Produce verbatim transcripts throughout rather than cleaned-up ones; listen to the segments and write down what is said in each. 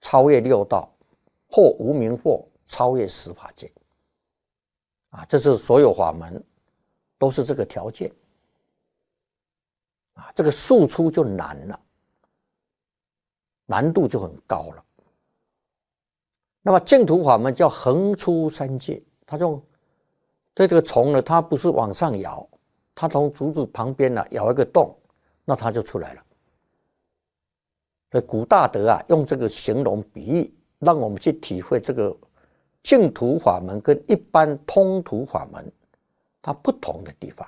超越六道，破无明惑，超越十法界。啊，这是所有法门都是这个条件。啊，这个速出就难了，难度就很高了。那么净土法门叫横出三界，它就对这个虫呢，它不是往上摇，它从竹子旁边呢、啊、咬一个洞，那它就出来了。所以古大德啊，用这个形容比喻，让我们去体会这个净土法门跟一般通途法门它不同的地方。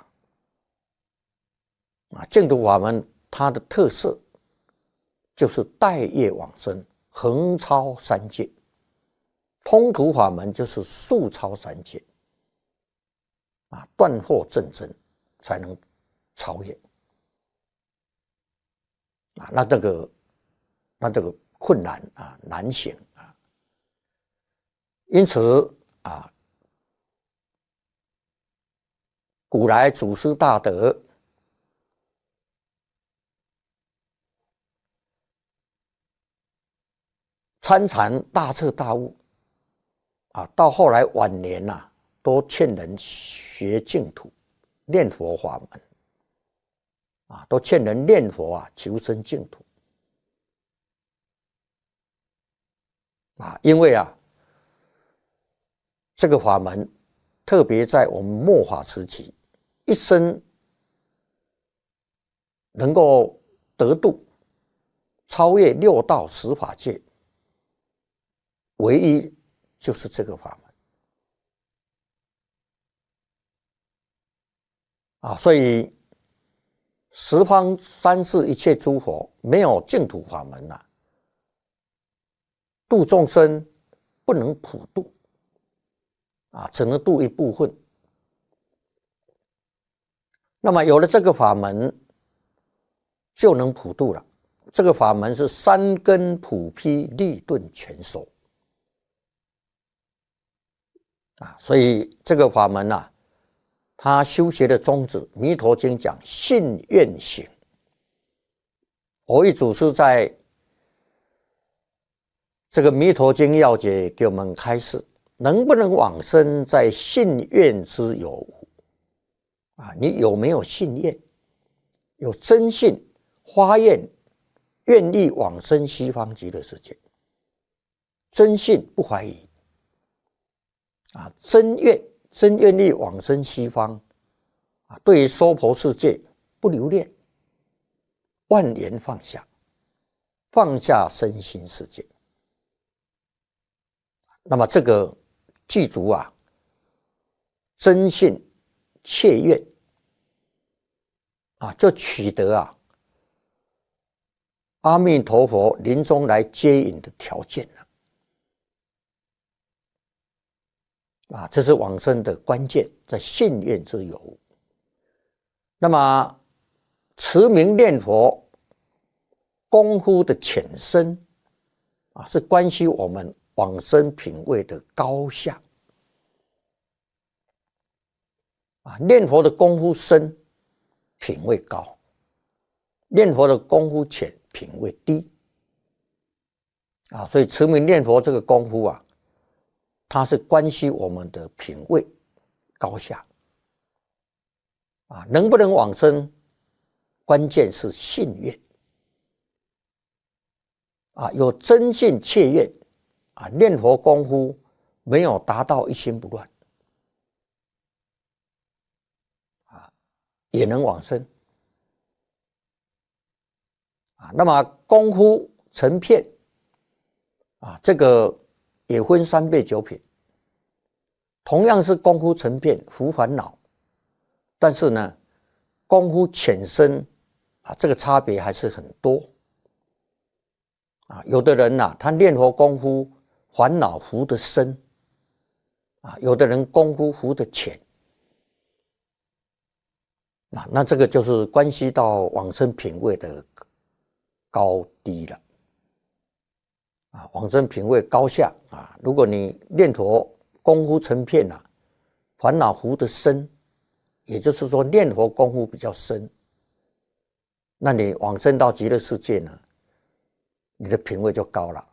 啊，净土法门它的特色就是带业往生，横超三界；通途法门就是速超三界，啊，断惑正真才能超越。啊，那这个。那这个困难啊，难行啊，因此啊，古来祖师大德参禅大彻大悟啊，到后来晚年呐、啊，都劝人学净土，念佛法门啊，都劝人念佛啊，求生净土。啊，因为啊，这个法门特别在我们末法时期，一生能够得度，超越六道十法界，唯一就是这个法门啊。所以十方三世一切诸佛没有净土法门啊，度众生不能普度啊，只能度一部分。那么有了这个法门，就能普度了。这个法门是三根普披，利钝全收啊，所以这个法门啊，他修学的宗旨，《弥陀经》讲信愿行。蕅益祖师在这个《弥陀经要解》给我们开示，能不能往生在信愿之有无啊？你有没有信愿？有真信发愿，愿意往生西方极乐世界，真信不怀疑啊，真愿真愿意往生西方啊，对于娑婆世界不留恋，万年放下，放下身心世界。那么这个具足啊，真信切愿啊，就取得啊阿弥陀佛临终来接引的条件了啊，这是往生的关键，在信愿之有无。那么持名念佛功夫的浅深啊，是关系我们往生品位的高下啊，念佛的功夫深，品位高；念佛的功夫浅，品位低啊。所以持名念佛这个功夫啊，它是关系我们的品位高下啊，能不能往生，关键是信愿啊，有真信切愿啊，念佛功夫没有达到一心不乱啊，也能往生啊。那么功夫成片啊，这个也分三倍九品，同样是功夫成片伏烦恼，但是呢，功夫浅深啊，这个差别还是很多啊。有的人呐、啊，他念佛功夫烦恼伏得深啊，有的人功夫伏得浅啊，那这个就是关系到往生品位的高低了啊，往生品位高下啊，如果你念佛功夫成片啊，烦恼伏得深，也就是说念佛功夫比较深，那你往生到极乐世界呢，你的品位就高了。